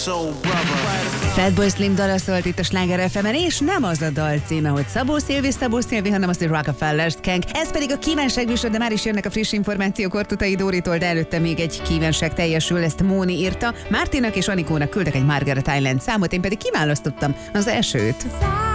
Fatboy Slim dala szólt itt a Sláger FM-en, és nem az a dal címe, hogy Szabó Szilvi, hanem az, hogy Rockefeller Skank. Ez pedig a kívánság műsor, de már is jönnek a friss információk Ortutai Dóritól, de előtte még egy kívánság teljesül, ezt Móni írta. Mártinak és Anikónak küldtek egy Margaret Island számot, én pedig kiválasztottam az elsőt.